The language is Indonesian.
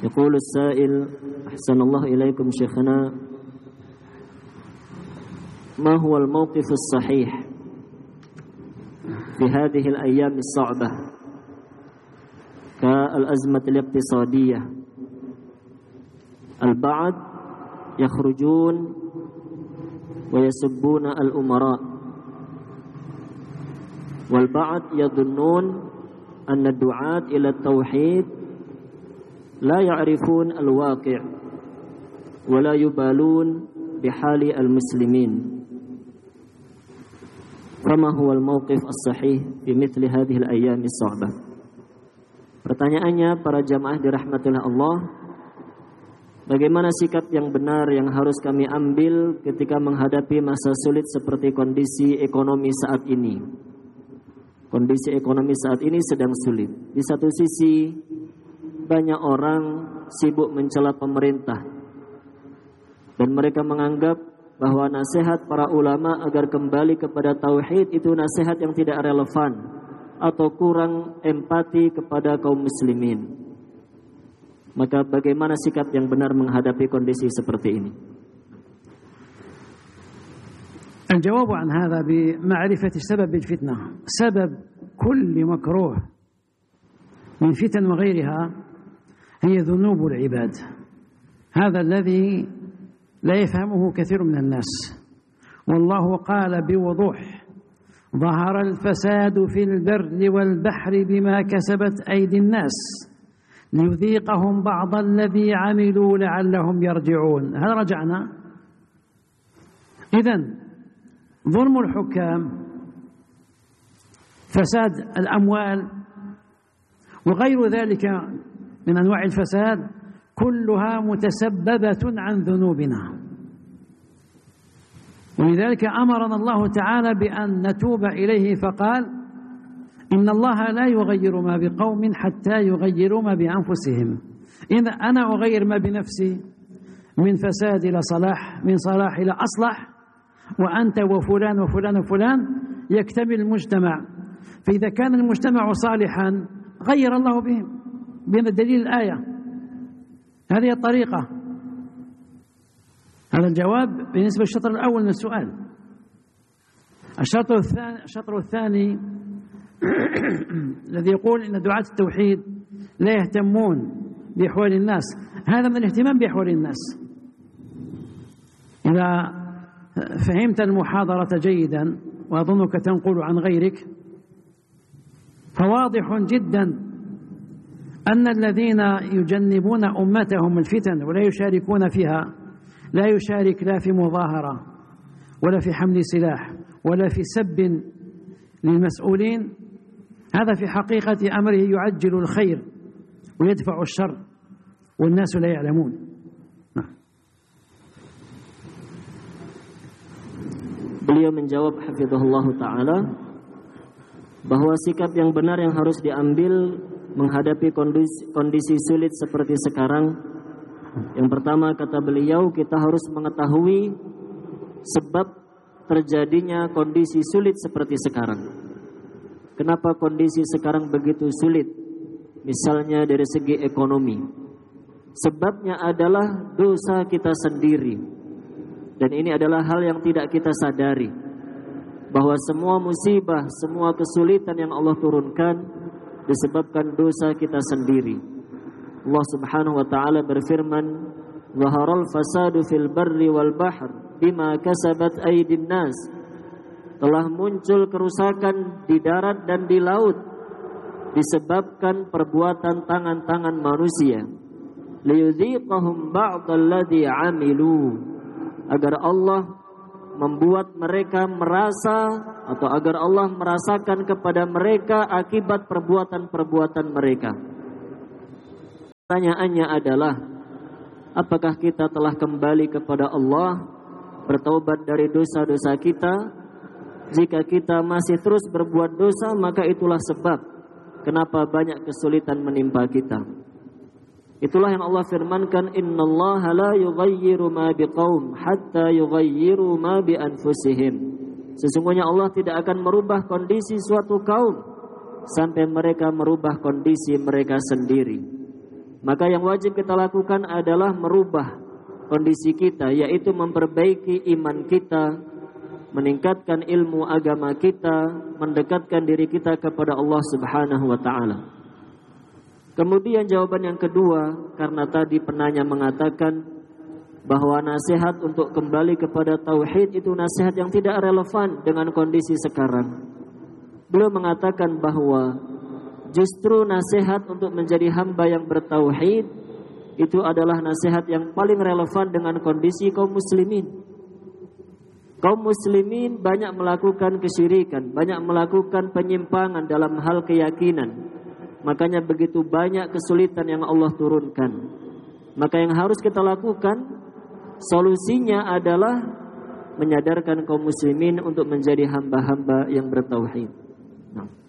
يقول السائل أحسن الله إليكم شيخنا ما هو الموقف الصحيح في هذه الأيام الصعبة كالأزمة الاقتصادية البعض يخرجون ويسبون الأمراء والبعض يظنون أن الدعاة إلى التوحيد لا يعرفون الواقع ولا يبالون بحال المسلمين فما هو الموقف الصحيح في مثل هذه الأيام الصعبة. Pertanyaannya, para jamaah dirahmati Allah, bagaimana sikap yang benar yang harus kami ambil ketika menghadapi masa sulit seperti kondisi ekonomi saat ini. Kondisi ekonomi saat ini sedang sulit. Di satu sisi banyak orang sibuk mencela pemerintah dan mereka menganggap bahwa nasihat para ulama agar kembali kepada tauhid itu nasihat yang tidak relevan atau kurang empati kepada kaum muslimin. Maka bagaimana sikap yang benar menghadapi kondisi seperti ini? الجواب عن هذا بمعرفة سبب الفتنة. سبب كل مكروه من فتن وغيرها هي ذنوب العباد. هذا الذي لا يفهمه كثير من الناس. والله قال بوضوح ظهر الفساد في البر والبحر بما كسبت أيدي الناس ليذيقهم بعض الذي عملوا لعلهم يرجعون. هل رجعنا؟ إذن ظلم الحكام، فساد الأموال وغير ذلك من أنواع الفساد كلها متسببة عن ذنوبنا، ولذلك أمرنا الله تعالى بأن نتوب إليه فقال إن الله لا يغير ما بقوم حتى يغيروا ما بأنفسهم. إذا أنا أغير ما بنفسي من فساد إلى صلاح، من صلاح إلى أصلح، وأنت وفلان وفلان وفلان يكتمل المجتمع. فإذا كان المجتمع صالحا غير الله بهم بدليل الآية. هذه الطريقة. هذا الجواب بالنسبة للشطر الأول من السؤال. الشطر الثاني الذي يقول إن دعاة التوحيد لا يهتمون بأحوال الناس. هذا من الاهتمام بأحوال الناس. إذا فهمت المحاضرة جيدا وأظنك تنقل عن غيرك فواضح جدا أن الذين يجنبون أمتهم الفتن ولا يشاركون فيها لا يشارك لا في مظاهرة ولا في حمل سلاح ولا في سب للمسؤولين. هذا في حقيقة أمره يعجل الخير ويدفع الشر والناس لا يعلمون. Beliau menjawab hafizahullah ta'ala bahwa sikap yang benar yang harus diambil menghadapi kondisi sulit seperti sekarang, yang pertama kata beliau, kita harus mengetahui sebab terjadinya kondisi sulit seperti sekarang. Kenapa kondisi sekarang begitu sulit? Misalnya dari segi ekonomi. Sebabnya adalah dosa kita sendiri. Dan ini adalah hal yang tidak kita sadari, bahwa semua musibah, semua kesulitan yang Allah turunkan disebabkan dosa kita sendiri. Allah Subhanahu wa taala berfirman, "Zaharal fasadu fil barri wal bahr bima kasabat aydin nas." Telah muncul kerusakan di darat dan di laut disebabkan perbuatan tangan-tangan manusia. Liyudhiqahum ba'dalladzi 'amilu. Agar Allah membuat mereka merasa atau agar Allah merasakan kepada mereka akibat perbuatan-perbuatan mereka. Pertanyaannya adalah, apakah kita telah kembali kepada Allah, bertaubat dari dosa-dosa kita? Jika kita masih terus berbuat dosa, maka itulah sebab kenapa banyak kesulitan menimpa kita. Itulah yang Allah firmankan, innallaha la yughayyiru ma biqaum hatta yughayyiru ma bi anfusihim. Sesungguhnya Allah tidak akan merubah kondisi suatu kaum sampai mereka merubah kondisi mereka sendiri. Maka yang wajib kita lakukan adalah merubah kondisi kita, yaitu memperbaiki iman kita, meningkatkan ilmu agama kita, mendekatkan diri kita kepada Allah Subhanahu wa taala. Kemudian jawaban yang kedua, karena tadi penanya mengatakan bahwa nasihat untuk kembali kepada tauhid itu nasihat yang tidak relevan dengan kondisi sekarang. Beliau mengatakan bahwa justru nasihat untuk menjadi hamba yang bertauhid itu adalah nasihat yang paling relevan dengan kondisi kaum muslimin. Kaum muslimin banyak melakukan kesyirikan, banyak melakukan penyimpangan dalam hal keyakinan. Makanya begitu banyak kesulitan yang Allah turunkan. Maka yang harus kita lakukan, solusinya adalah menyadarkan kaum muslimin untuk menjadi hamba-hamba yang bertauhid. Nah.